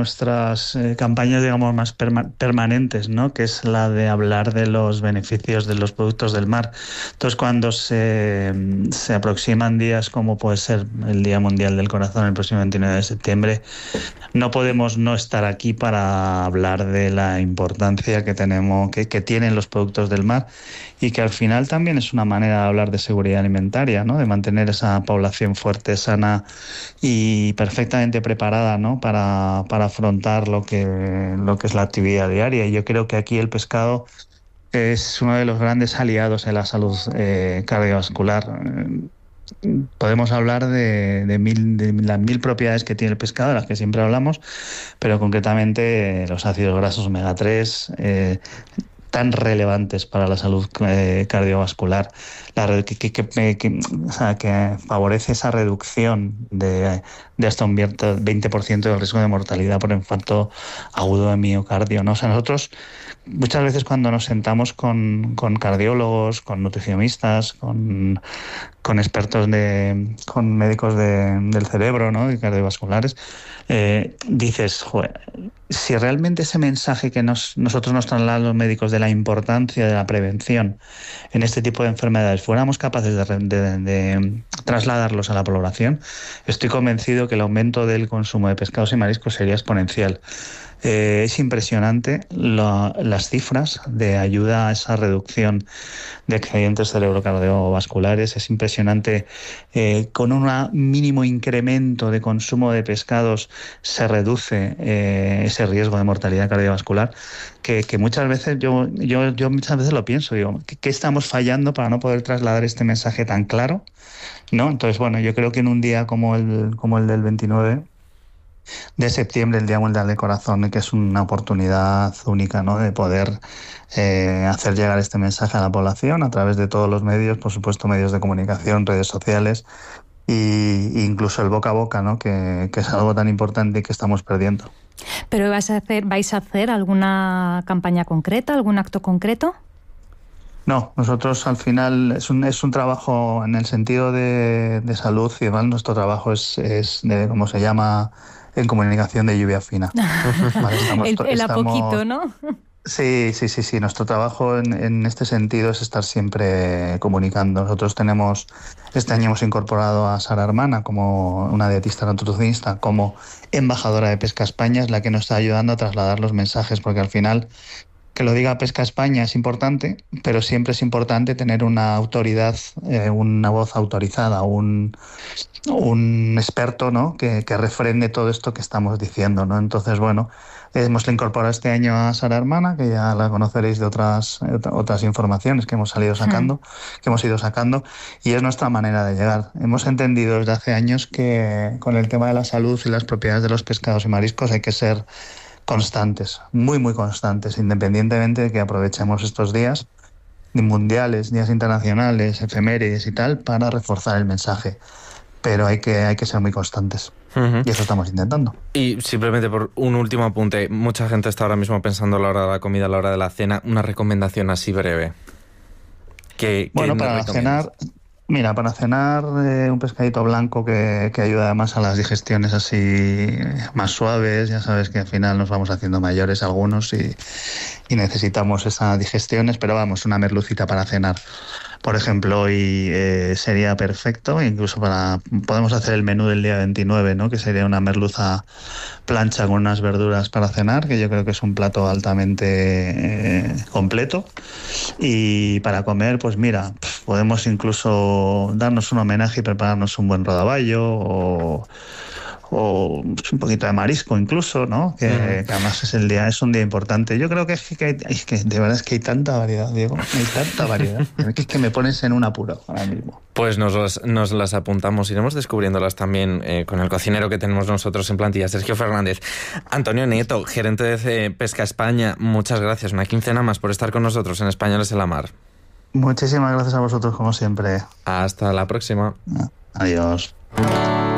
nuestras campañas, digamos, más permanentes, ¿no? Que es la de hablar de los beneficios de los productos del mar. Entonces, cuando se aproximan días como puede ser el Día Mundial del Corazón, el próximo 29 de septiembre, no podemos no estar aquí para hablar de la importancia que tienen los productos del mar, y que al final también es una manera de hablar de seguridad alimentaria, ¿no? De mantener esa población fuerte, sana y perfectamente preparada, ¿no? para afrontar lo que es la actividad diaria. Y yo creo que aquí el pescado es uno de los grandes aliados en la salud cardiovascular. Podemos hablar de las 1000 propiedades que tiene el pescado, de las que siempre hablamos, pero concretamente los ácidos grasos omega 3, tan relevantes para la salud cardiovascular, que favorece esa reducción de hasta un 20% del riesgo de mortalidad por infarto agudo de miocardio, ¿no? O sea, nosotros muchas veces cuando nos sentamos con cardiólogos, con nutricionistas, con expertos con médicos del cerebro, ¿no? Y cardiovasculares, dices, joder, si realmente ese mensaje que nosotros nos trasladan los médicos de la importancia de la prevención en este tipo de enfermedades fuéramos capaces de trasladarlos a la población, estoy convencido que el aumento del consumo de pescados y mariscos sería exponencial. Es impresionante las cifras de ayuda a esa reducción de accidentes cerebrocardiovasculares. Es impresionante. Con un mínimo incremento de consumo de pescados se reduce ese riesgo de mortalidad cardiovascular, que muchas veces yo muchas veces lo pienso, digo, ¿qué estamos fallando para no poder trasladar este mensaje tan claro? ¿No? Entonces, bueno, yo creo que en un día como el del 29 de septiembre, el Día Mundial del Corazón, que es una oportunidad única, ¿no? De poder hacer llegar este mensaje a la población a través de todos los medios, por supuesto medios de comunicación, redes sociales e incluso el boca a boca, ¿no? Que es algo tan importante y que estamos perdiendo. ¿Pero vais a hacer alguna campaña concreta, algún acto concreto? No, nosotros al final es un trabajo en el sentido de salud, y además nuestro trabajo es de, ¿cómo se llama?, en comunicación de lluvia fina. Vale, estamos a poquito, ¿no? Sí. Nuestro trabajo en este sentido es estar siempre comunicando. Nosotros este año hemos incorporado a Sara Hermana como una dietista nutricionista, como embajadora de Pesca España, es la que nos está ayudando a trasladar los mensajes, porque al final que lo diga Pesca España es importante, pero siempre es importante tener una autoridad, una voz autorizada, un experto, ¿no? que refrende todo esto que estamos diciendo, ¿no? Entonces, bueno, hemos incorporado este año a Sara Hermana, que ya la conoceréis de otras informaciones que hemos ido sacando, y es nuestra manera de llegar. Hemos entendido desde hace años que con el tema de la salud y las propiedades de los pescados y mariscos hay que ser constantes, muy, muy constantes, independientemente de que aprovechemos estos días mundiales, días internacionales, efemérides y tal, para reforzar el mensaje. Pero hay que ser muy constantes. Y eso estamos intentando. Y simplemente por un último apunte, mucha gente está ahora mismo pensando a la hora de la comida, a la hora de la cena, una recomendación así breve. Bueno, para cenar... Mira, para cenar un pescadito blanco que ayuda además a las digestiones así más suaves. Ya sabes que al final nos vamos haciendo mayores algunos y necesitamos esas digestiones, pero vamos, una merlucita para cenar. Por ejemplo, hoy sería perfecto, incluso podemos hacer el menú del día 29, ¿no? Que sería una merluza plancha con unas verduras para cenar, que yo creo que es un plato altamente completo. Y para comer, pues mira, podemos incluso darnos un homenaje y prepararnos un buen rodaballo o un poquito de marisco incluso, ¿no? Que además es un día importante. Yo creo que de verdad es que hay tanta variedad, Diego, hay tanta variedad, es que me pones en un apuro ahora mismo. Pues nos las apuntamos, iremos descubriéndolas también con el cocinero que tenemos nosotros en plantilla, Sergio Fernández. Antonio Nieto, gerente de Pesca España, muchas gracias, una quincena más por estar con nosotros en Españoles en la Mar. Muchísimas gracias a vosotros, como siempre. Hasta la próxima. Adiós.